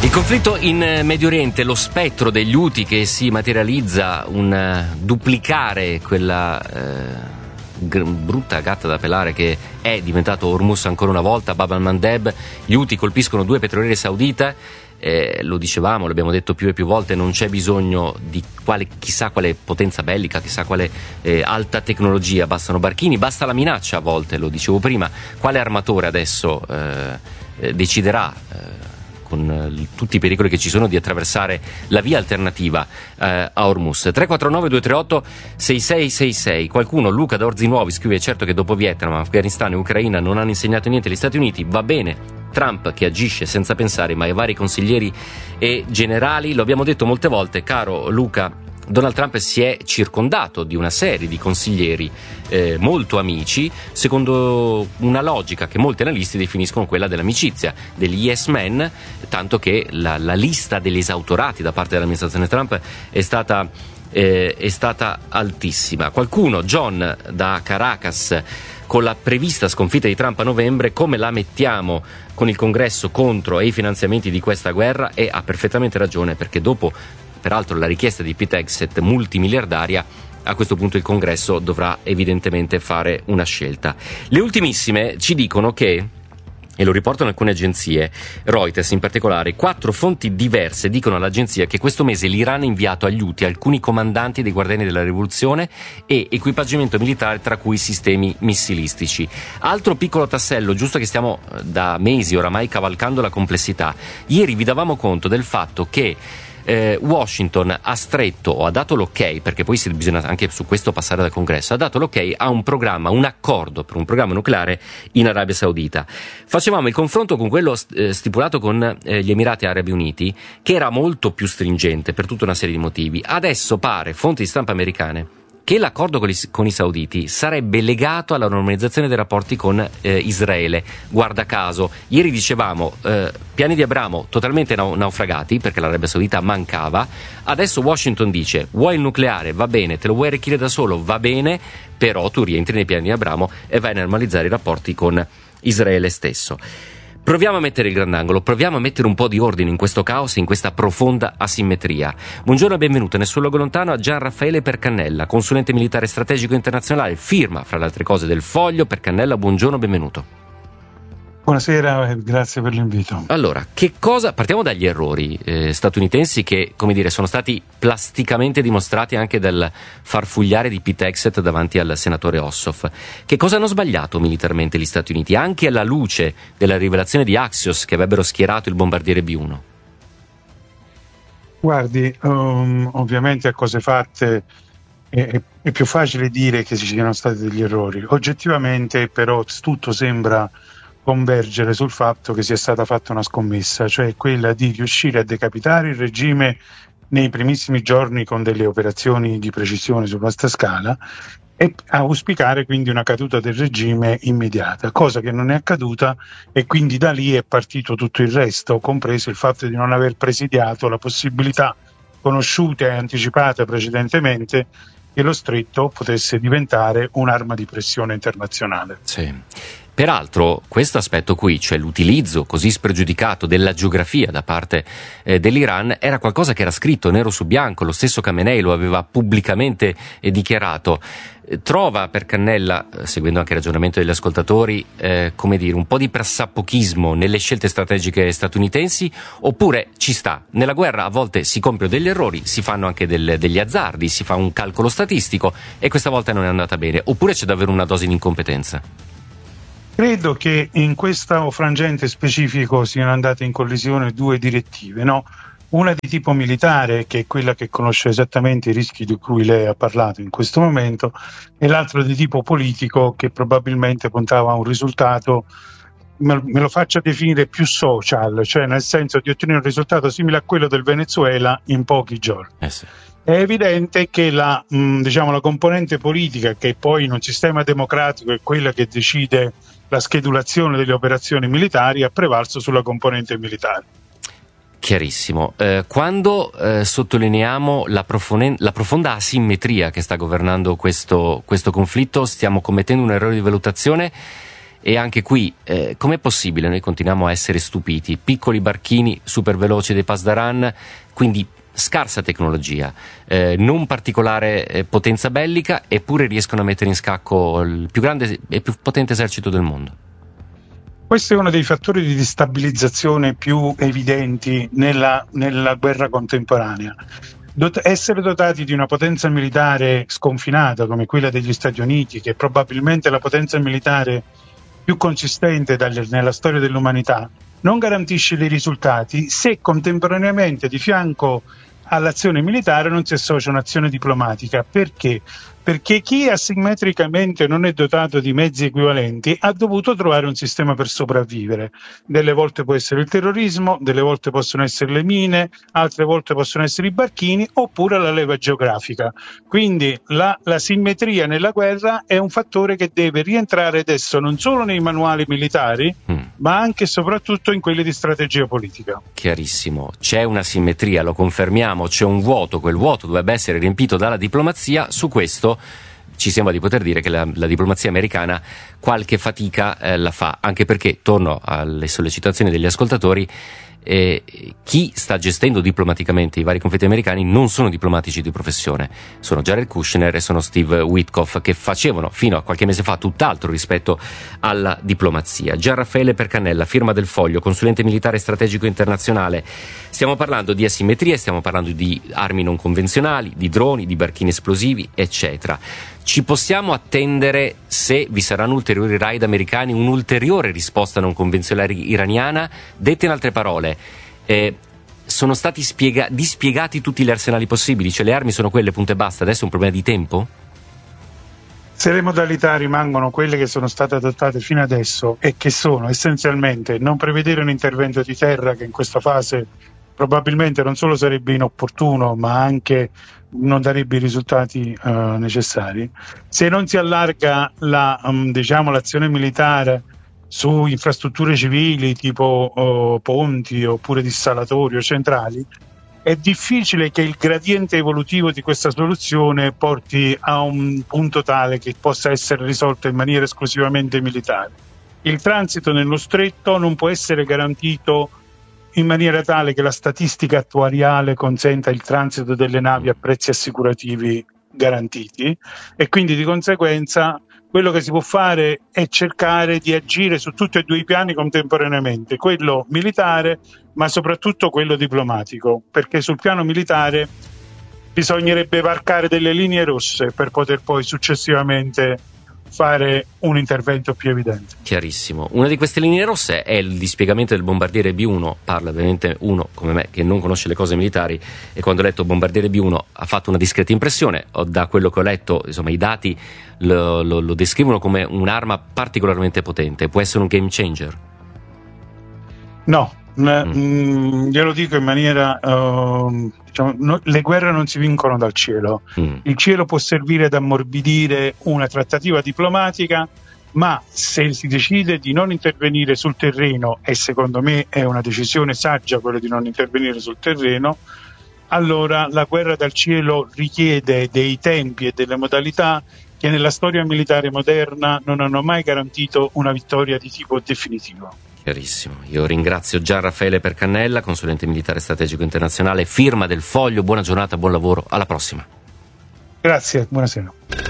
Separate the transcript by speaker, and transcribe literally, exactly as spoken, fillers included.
Speaker 1: Il conflitto in Medio Oriente, lo spettro degli Houthi che si materializza, un uh, duplicare quella uh, g- brutta gatta da pelare che è diventato Hormuz ancora una volta, Bab al-Mandeb. Gli Houthi colpiscono due petroliere saudite, eh, lo dicevamo, l'abbiamo detto più e più volte, non c'è bisogno di quale, chissà quale potenza bellica, chissà quale eh, alta tecnologia, bastano barchini, basta la minaccia a volte, lo dicevo prima. Quale armatore adesso eh, eh, deciderà eh, con eh, tutti i pericoli che ci sono di attraversare la via alternativa eh, a Hormuz? Tre quattro nove due tre otto sei sei sei sei. Qualcuno, Luca da Orzinuovi, scrive: certo che dopo Vietnam, Afghanistan e Ucraina non hanno insegnato niente agli Stati Uniti, va bene Trump che agisce senza pensare mai ai vari consiglieri e generali. Lo abbiamo detto molte volte, caro Luca, Donald Trump si è circondato di una serie di consiglieri eh, molto amici, secondo una logica che molti analisti definiscono quella dell'amicizia, degli yes men, tanto che la, la lista degli esautorati da parte dell'amministrazione Trump è stata, eh, è stata altissima. Qualcuno, John da Caracas, con la prevista sconfitta di Trump a novembre, come la mettiamo con il congresso contro e i finanziamenti di questa guerra? E ha perfettamente ragione, perché dopo peraltro la richiesta di Pete Hegseth multimiliardaria, a questo punto il congresso dovrà evidentemente fare una scelta. Le ultimissime ci dicono che, e lo riportano alcune agenzie, Reuters in particolare, quattro fonti diverse dicono all'agenzia che questo mese l'Iran ha inviato agli Houthi alcuni comandanti dei guardiani della rivoluzione e equipaggiamento militare, tra cui sistemi missilistici. Altro piccolo tassello, giusto che stiamo da mesi oramai cavalcando la complessità. Ieri vi davamo conto del fatto che Eh, Washington ha stretto o ha dato l'ok, perché poi si, bisogna anche su questo passare dal congresso, ha dato l'ok a un programma, un accordo per un programma nucleare in Arabia Saudita. Facevamo il confronto con quello eh, stipulato con eh, gli Emirati Arabi Uniti, che era molto più stringente per tutta una serie di motivi. Adesso pare, fonti di stampa americane, che l'accordo con i, con i sauditi sarebbe legato alla normalizzazione dei rapporti con eh, Israele. Guarda caso, ieri dicevamo eh, piani di Abramo totalmente nau- naufragati perché l'Arabia Saudita mancava. Adesso Washington dice: vuoi il nucleare? Va bene. Te lo vuoi arricchire da solo? Va bene, però tu rientri nei piani di Abramo e vai a normalizzare i rapporti con Israele stesso. Proviamo a mettere il grandangolo, proviamo a mettere un po' di ordine in questo caos e in questa profonda asimmetria. Buongiorno e benvenuto nel suo luogo lontano a Gian Raffaele Percannella, consulente militare strategico internazionale, firma fra le altre cose del Foglio. Percannella, buongiorno, benvenuto.
Speaker 2: Buonasera, grazie per l'invito.
Speaker 1: Allora, che cosa, partiamo dagli errori eh, statunitensi che, come dire, sono stati plasticamente dimostrati anche dal farfugliare di Pete Hegseth davanti al senatore Ossoff. Che cosa hanno sbagliato militarmente gli Stati Uniti, anche alla luce della rivelazione di Axios che avrebbero schierato il bombardiere B uno?
Speaker 2: Guardi, um, ovviamente a cose fatte è, è più facile dire che ci siano stati degli errori. Oggettivamente però tutto sembra convergere sul fatto che sia stata fatta una scommessa, cioè quella di riuscire a decapitare il regime nei primissimi giorni con delle operazioni di precisione su vasta scala e auspicare quindi una caduta del regime immediata, cosa che non è accaduta, e quindi da lì è partito tutto il resto, compreso il fatto di non aver presidiato la possibilità conosciuta e anticipata precedentemente che lo stretto potesse diventare un'arma di pressione internazionale.
Speaker 1: Sì. Peraltro questo aspetto qui, cioè l'utilizzo così spregiudicato della geografia da parte eh, dell'Iran, era qualcosa che era scritto nero su bianco, lo stesso Khamenei lo aveva pubblicamente eh, dichiarato. Eh, trova Percannella, eh, seguendo anche il ragionamento degli ascoltatori, eh, come dire, un po' di pressappochismo nelle scelte strategiche statunitensi, oppure ci sta? Nella guerra a volte si compiono degli errori, si fanno anche del, degli azzardi, si fa un calcolo statistico e questa volta non è andata bene, oppure c'è davvero una dose di incompetenza?
Speaker 2: Credo che in questo frangente specifico siano andate in collisione due direttive, no? Una di tipo militare, che è quella che conosce esattamente i rischi di cui lei ha parlato in questo momento, e l'altro di tipo politico, che probabilmente puntava a un risultato, me lo faccia definire più social, cioè nel senso di ottenere un risultato simile a quello del Venezuela in pochi giorni.
Speaker 1: Eh sì.
Speaker 2: È evidente che la, mh, diciamo, la componente politica, che poi in un sistema democratico è quella che decide la schedulazione delle operazioni militari, ha prevalso sulla componente militare.
Speaker 1: Chiarissimo. Eh, quando eh, sottolineiamo la, profonen- la profonda asimmetria che sta governando questo, questo conflitto, stiamo commettendo un errore di valutazione E anche qui, eh, com'è possibile? Noi continuiamo a essere stupiti. Piccoli barchini super veloci dei Pasdaran, quindi scarsa tecnologia, eh, non particolare eh, potenza bellica, eppure riescono a mettere in scacco il più grande e più potente esercito del mondo.
Speaker 2: Questo è uno dei fattori di destabilizzazione più evidenti nella, nella guerra contemporanea. Dot- essere dotati di una potenza militare sconfinata come quella degli Stati Uniti, che è probabilmente la potenza militare più consistente dalle, nella storia dell'umanità, non garantisce dei risultati se contemporaneamente di fianco all'azione militare non si associa un'azione diplomatica. Perché? Perché chi asimmetricamente non è dotato di mezzi equivalenti ha dovuto trovare un sistema per sopravvivere. Delle volte può essere il terrorismo, delle volte possono essere le mine, altre volte possono essere i barchini oppure la leva geografica. Quindi la, la simmetria nella guerra è un fattore che deve rientrare adesso non solo nei manuali militari, mm. ma anche e soprattutto in quelli di strategia politica.
Speaker 1: Chiarissimo, c'è una simmetria, lo confermiamo, c'è un vuoto, quel vuoto dovrebbe essere riempito dalla diplomazia. Su questo ci sembra di poter dire che la, la diplomazia americana qualche fatica eh, la fa, anche perché, torno alle sollecitazioni degli ascoltatori, eh, chi sta gestendo diplomaticamente i vari conflitti americani non sono diplomatici di professione, sono Jared Kushner e sono Steve Witkoff, che facevano fino a qualche mese fa tutt'altro rispetto alla diplomazia. Gian Raffaele Percannella, firma del Foglio, consulente militare strategico internazionale. Stiamo parlando di asimmetrie, stiamo parlando di armi non convenzionali, di droni, di barchini esplosivi, eccetera. Ci possiamo attendere, se vi saranno ulteriori raid americani, un'ulteriore risposta non convenzionale iraniana? Dette in altre parole, eh, sono stati spiega- dispiegati tutti gli arsenali possibili, cioè le armi sono quelle, punto e basta, adesso è un problema di tempo?
Speaker 2: Se le modalità rimangono quelle che sono state adottate fino adesso e che sono essenzialmente non prevedere un intervento di terra, che in questa fase probabilmente non solo sarebbe inopportuno ma anche non darebbe i risultati uh, necessari, se non si allarga la, um, diciamo, l'azione militare su infrastrutture civili tipo uh, ponti oppure dissalatori o centrali, è difficile che il gradiente evolutivo di questa soluzione porti a un punto tale che possa essere risolto in maniera esclusivamente militare. Il transito nello stretto non può essere garantito in maniera tale che la statistica attuariale consenta il transito delle navi a prezzi assicurativi garantiti, e quindi di conseguenza quello che si può fare è cercare di agire su tutti e due i piani contemporaneamente, quello militare ma soprattutto quello diplomatico, perché sul piano militare bisognerebbe varcare delle linee rosse per poter poi successivamente fare un intervento più evidente.
Speaker 1: Chiarissimo. Una di queste linee rosse è il dispiegamento del bombardiere B uno. Parla ovviamente uno come me che non conosce le cose militari, e quando ho letto bombardiere B uno ha fatto una discreta impressione. Da quello che ho letto, insomma, i dati lo, lo, lo descrivono come un'arma particolarmente potente. Può essere un game changer?
Speaker 2: No, mm. mh, glielo dico in maniera uh, diciamo, no, le guerre non si vincono dal cielo. Mm. Il cielo può servire ad ammorbidire una trattativa diplomatica, ma se si decide di non intervenire sul terreno, e secondo me è una decisione saggia quella di non intervenire sul terreno, allora la guerra dal cielo richiede dei tempi e delle modalità che nella storia militare moderna non hanno mai garantito una vittoria di tipo definitivo.
Speaker 1: Chiarissimo. Io ringrazio Gian Raffaele Percannella, consulente militare strategico internazionale, firma del Foglio. Buona giornata, buon lavoro, alla prossima.
Speaker 2: Grazie, buonasera.